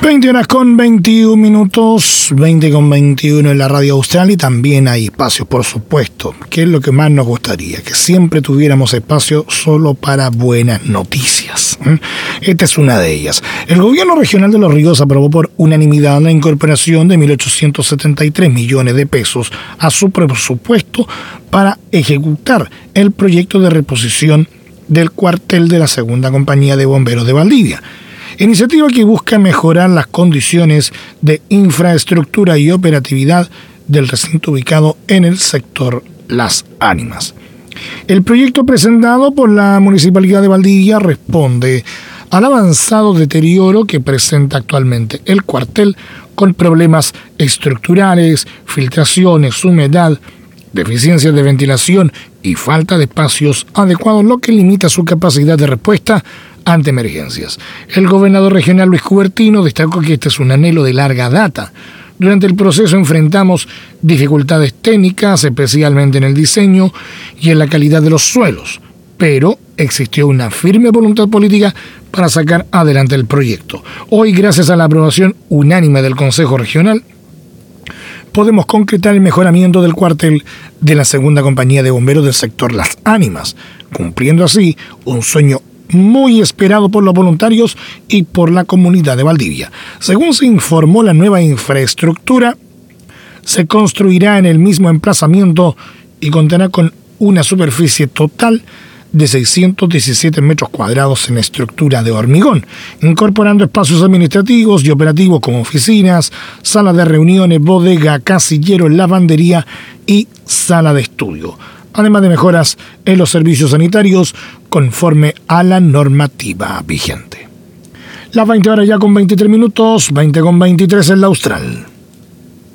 20 horas con 21 minutos, 20 con 21 en la radio austral, y también hay espacios, por supuesto, que es lo que más nos gustaría, que siempre tuviéramos espacio solo para buenas noticias. Esta es una de ellas. El gobierno regional de Los Ríos aprobó por unanimidad la incorporación de 1.873 millones de pesos a su presupuesto para ejecutar el proyecto de reposición del cuartel de la Segunda Compañía de Bomberos de Valdivia. Iniciativa que busca mejorar las condiciones de infraestructura y operatividad del recinto ubicado en el sector Las Ánimas. El proyecto presentado por la Municipalidad de Valdivia responde al avanzado deterioro que presenta actualmente el cuartel, con problemas estructurales, filtraciones, humedad, deficiencias de ventilación y falta de espacios adecuados, lo que limita su capacidad de respuesta ante emergencias. El gobernador regional Luis Cubertino destacó que este es un anhelo de larga data. Durante el proceso enfrentamos dificultades técnicas, especialmente en el diseño y en la calidad de los suelos, pero existió una firme voluntad política para sacar adelante el proyecto. Hoy, gracias a la aprobación unánime del Consejo Regional, podemos concretar el mejoramiento del cuartel de la Segunda Compañía de Bomberos del sector Las Ánimas, cumpliendo así un sueño muy esperado por los voluntarios y por la comunidad de Valdivia. Según se informó, la nueva infraestructura se construirá en el mismo emplazamiento y contará con una superficie total de 617 metros cuadrados en estructura de hormigón, incorporando espacios administrativos y operativos como oficinas, sala de reuniones, bodega, casillero, lavandería y sala de estudio, además de mejoras en los servicios sanitarios conforme a la normativa vigente. Las 20 horas ya con 23 minutos, 20 con 23 en la austral.